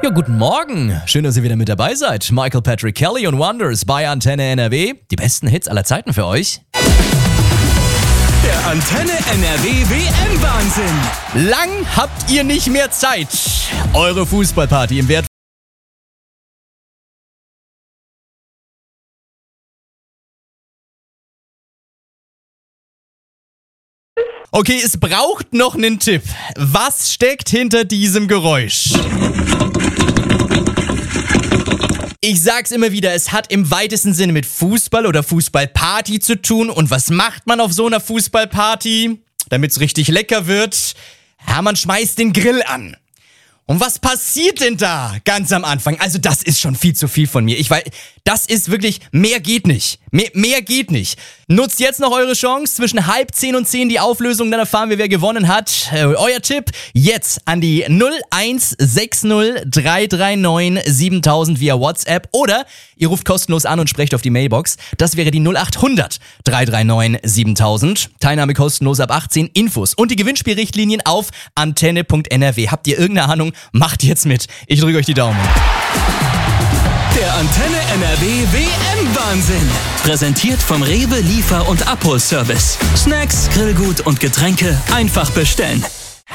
Ja, guten Morgen. Schön, dass ihr wieder mit dabei seid. Michael Patrick Kelly und Wonders bei Antenne NRW. Die besten Hits aller Zeiten für euch. Der Antenne NRW WM-Wahnsinn. Lang habt ihr nicht mehr Zeit. Eure Fußballparty im Wert. Okay, es braucht noch einen Tipp. Was steckt hinter diesem Geräusch? Ich sag's immer wieder, es hat im weitesten Sinne mit Fußball oder Fußballparty zu tun. Und was macht man auf so einer Fußballparty, damit's richtig lecker wird? Ja, man schmeißt den Grill an. Und was passiert denn da ganz am Anfang? Also das ist schon viel zu viel von mir. Ich weiß, das ist wirklich, mehr geht nicht. Mehr geht nicht. Nutzt jetzt noch eure Chance. Zwischen 9:30 und 10 die Auflösung, dann erfahren wir, wer gewonnen hat. Euer Tipp jetzt an die 0160 339 7000 via WhatsApp oder ihr ruft kostenlos an und sprecht auf die Mailbox. Das wäre die 0800 339 7000. Teilnahme kostenlos ab 18. Infos und die Gewinnspielrichtlinien auf antenne.nrw. Habt ihr irgendeine Ahnung? Macht jetzt mit. Ich drücke euch die Daumen. Der Antenne NRW WM-Wahnsinn. Präsentiert vom Rewe Liefer- und Abholservice. Snacks, Grillgut und Getränke einfach bestellen.